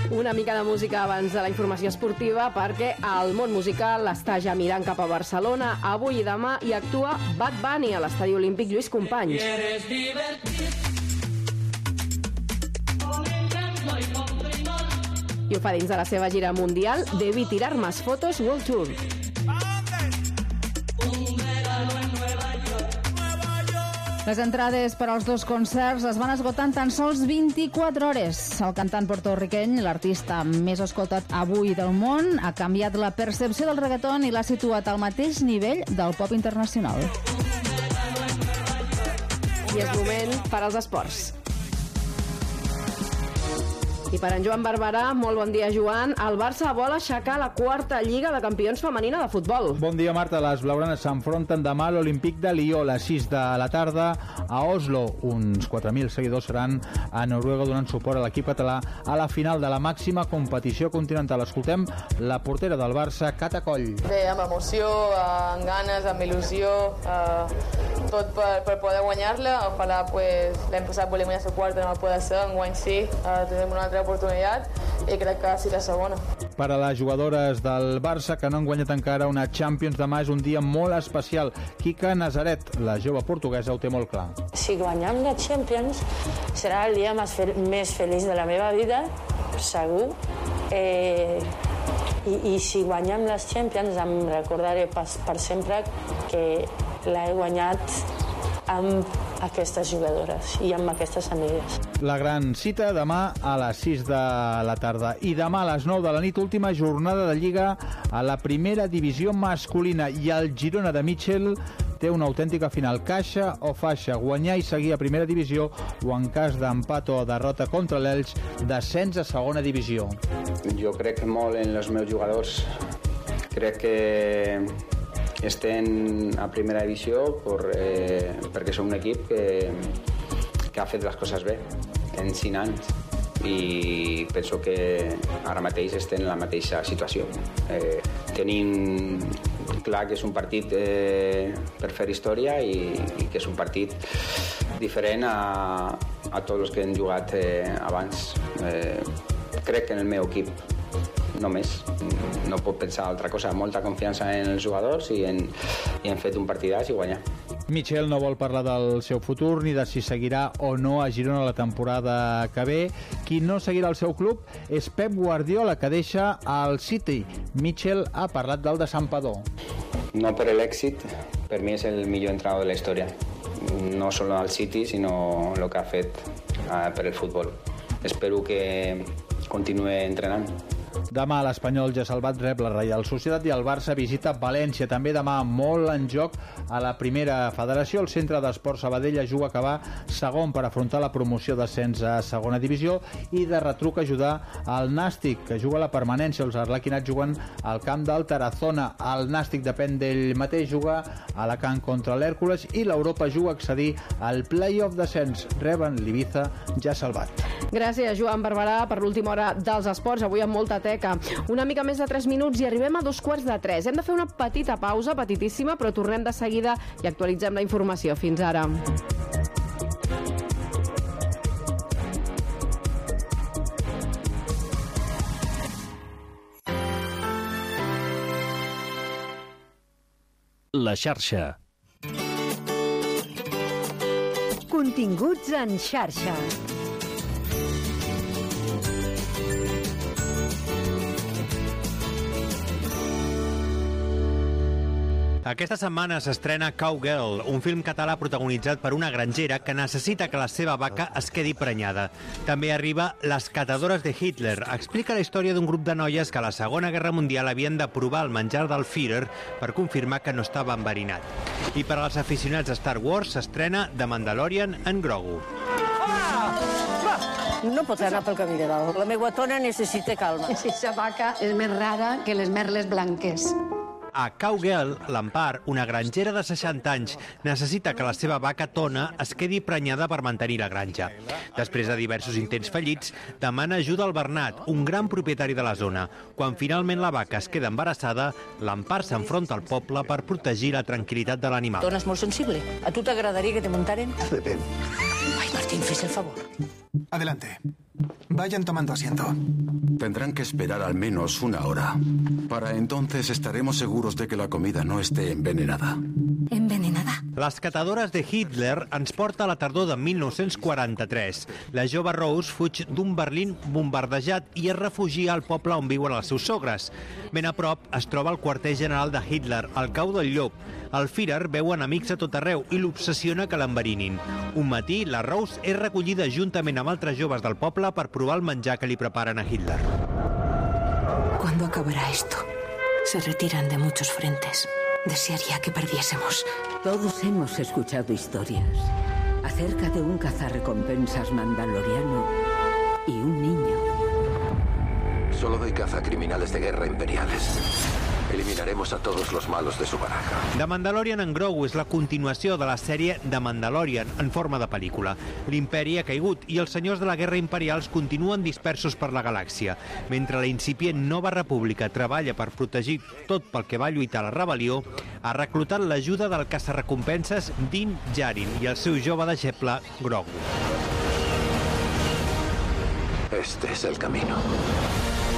Una mica de música abans de la informació esportiva, perquè el món musical està ja mirant cap a Barcelona. Avui i demà hi actua Bad Bunny a l'Estadi Olímpic Lluís Companys. I ho fa dins de la seva gira mundial Debí tirar más fotos World Tour. Les entrades per als dos concerts es van esgotar en tan sols 24 hores. El cantant porto-riqueny, l'artista més escoltat avui del món, ha canviat la percepció del reggaeton i l'ha situat al mateix nivell del pop internacional. I és moment per als esports. I per en Joan Barberà, molt bon dia, Joan. El Barça vol aixecar la quarta Lliga de Campions femenina de futbol. Bon dia, Marta. Les blaugranes s'enfronten demà a l'Olímpic de Lió a les 6 de la tarda a Oslo. Uns 4.000 seguidors seran a Noruega donant suport a l'equip català a la final de la màxima competició continental. Escoltem la portera del Barça, Cata Coll. Bé, amb emoció, amb ganes, amb il·lusió, tot per poder guanyar-la. Ojalà l'any passat volíem guanyar la quarta, no va poder ser, enguany sí, tenim una altra oportunitat i crec que sí la segona. Per a les jugadores del Barça que no han guanyat encara una Champions, demà és un dia molt especial. Quique Nazaret, la jove portuguesa, ho té molt clar. Si guanyem la Champions serà el dia més feliç de la meva vida, segur. I si guanyem les Champions em recordaré per sempre que l'he guanyat amb aquestes jugadores i amb aquestes amigues. La gran cita demà a les 6 de la tarda. I demà a les 9 de la nit, última jornada de Lliga a la primera divisió masculina, i el Girona de Mitchell té una autèntica final. Caixa o faixa, guanyar i seguir a primera divisió, o en cas d'empat o derrota contra l'Elx, descens a segona divisió. Jo crec molt en els meus jugadors. Crec que estem a primera divisió perquè som un equip que ha fet les coses bé en 5 anys, i penso que ara mateix estem en la mateixa situació. Tenim clar que és un partit per fer història i que és un partit diferent a tots els que hem jugat abans. Crec en el meu equip, només. No puc pensar altra cosa. Molta confiança en els jugadors i hem fet un partidàs i guanyar. Michel no vol parlar del seu futur ni de si seguirà o no a Girona la temporada que ve. Qui no seguirà el seu club és Pep Guardiola, que deixa al City. Michel ha parlat del de Santpedor. No per l'èxit, per mi és el millor entrenador de la història. No solo al City, sinó el que ha fet per el futbol. Espero que continuï entrenant. Demà l'Espanyol ja salvat rep la Reial Societat i el Barça visita València. També demà molt en joc a la primera federació. El Centre d'Esports Sabadell juga a acabar segon per afrontar la promoció d'ascens a segona divisió, i de retruc ajudar al Nàstic, que juga a la permanència. Els arlequinats juguen al camp del Tarazona. El Nàstic depèn d'ell mateix, juga a Alacant contra l'Hèrcules, i l'Europa juga a accedir al play-off d'ascens. Reben l'Ibiza ja salvat. Gràcies, Joan Barberà, per l'última hora dels esports. Avui amb molta teca. Una mica més de 3 minuts i arribem a 2:45. Hem de fer una petita pausa, petitíssima, però tornem de seguida i actualitzem la informació. Fins ara. La xarxa. Continguts en xarxa. Aquesta setmana s'estrena Cowgirl, un film català protagonitzat per una grangera que necessita que la seva vaca es quedi prenyada. També arriba Les catadores de Hitler. Explica la història d'un grup de noies que a la Segona Guerra Mundial havien de provar el menjar del Führer per confirmar que no estava enverinat. I per als aficionats a Star Wars s'estrena The Mandalorian en Grogu. No pots anar pel camí de dalt. La meva tona necessita calma. Aquesta vaca és més rara que les merles blanques. A Cowgirl, l'Empar, una grangera de 60 anys, necessita que la seva vaca Tona es quedi prenyada per mantenir la granja. Després de diversos intents fallits, demana ajuda al Bernat, un gran propietari de la zona. Quan finalment la vaca es queda embarassada, l'Empar s'enfronta al poble per protegir la tranquil·litat de l'animal. Tona és molt sensible. A tu t'agradaria que te muntaren? Depèn. Ai, Martín, fes el favor. Adelante. Vayan tomando asiento. Tendrán que esperar al menos 1 hora. Para entonces estaremos seguros de que la comida no esté envenenada. ¿Envenenada? Les catadores de Hitler ens porta a la tardor de 1943. La jove Rose fuig d'un Berlín bombardejat i es refugia al poble on viuen els seus sogres. Ben a prop es troba el quarter general de Hitler, al Cau del Llop. El Führer veu enemics a tot arreu i l'obsessiona que l'enverinin. Un matí, la Rose és recollida juntament amb altres joves del poble per provar el menjar que li preparen a Hitler. ¿Cuándo acabará esto? Se retiran de muchos frentes. Desearía que perdiésemos. Todos hemos escuchado historias acerca de un cazarrecompensas mandaloriano y un niño. Solo doy caza a criminales de guerra imperiales. Eliminaremos a todos los malos de su baraja. The Mandalorian en Grogu és la continuació de la sèrie The Mandalorian en forma de pel·lícula. L'imperi ha caigut i els senyors de la guerra imperials continuen dispersos per la galàxia. Mentre la incipient Nova República treballa per protegir tot pel que va lluitar la rebel·lió, ha reclutat l'ajuda del caçarrecompenses Din Djarin i el seu jove deixeble Grogu. Este es el camino.